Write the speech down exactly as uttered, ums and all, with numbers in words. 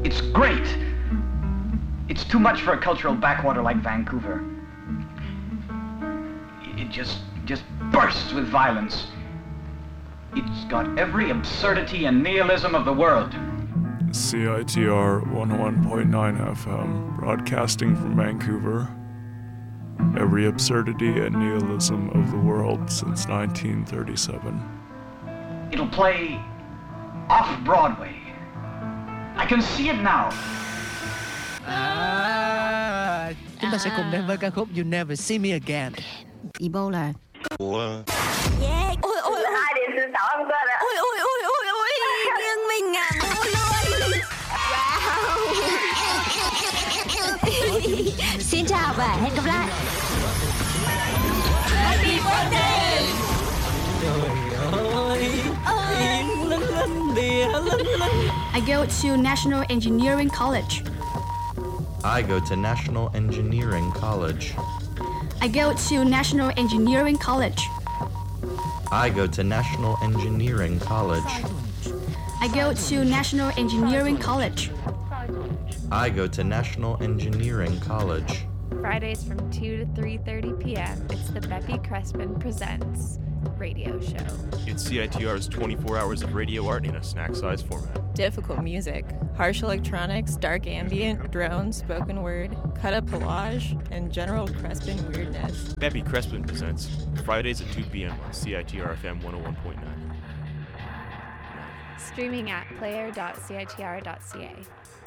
It's great. It's too much for a cultural backwater like Vancouver. It just, just bursts with violence. It's got every absurdity and nihilism of the world. C I T R one oh one point nine F M, broadcasting from Vancouver. Every absurdity and nihilism of the world since nineteen thirty-seven. It'll play off-Broadway. I can see it now. À, chúng ta sẽ cùng đến với ca khúc You Never See Me Again. Ebola. Ủa? Yeah. Ôi ôi ôi. Hai điểm thứ sáu em cơ ạ. Ôi ôi ôi ôi ôi. Riêng mình à. Ôi ôi. Wow. Xin chào và hẹn gặp lại. Happy birthday. I go to National Engineering College. I go to National Engineering College. I go to National Engineering College. I go to National Engineering College. I go to National Engineering College. I go to National Engineering College. Fridays from two to three thirty p.m. It's the Beppy Crespin Presents radio show. It's C I T R's twenty-four hours of radio art in a snack-sized format. Difficult music, harsh electronics, dark ambient, drones, spoken word, cut-up collage, and general Crespin weirdness. Beppy Crespin Presents Fridays at two p.m. on C I T R F M one oh one point nine. Streaming at player dot c i t r dot c a.